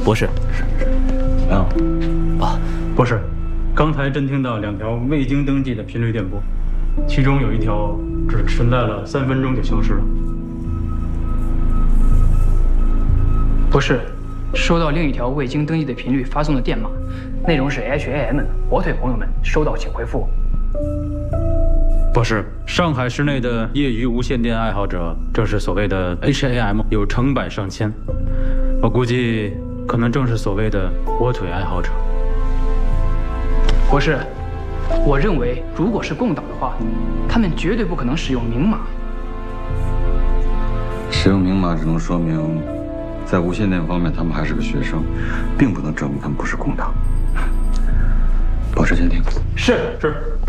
博士。 博士，刚才侦听到2条未经登记的频率电波，其中有1条只存在了3分钟就消失了。 不是，收到另一条未经登记的频率发送的电码，内容是 HAM， 火腿朋友们收到请回复。 博士，上海市内的业余无线电爱好者，正是所谓的 HAM， 有成百上千。我估计可能正是所谓的火腿爱好者。 博士，我认为如果是共党的话，他们绝对不可能使用明码。 使用明码只能说明，在无线电方面他们还是个学生，并不能证明他们不是共党。保持坚定。 是。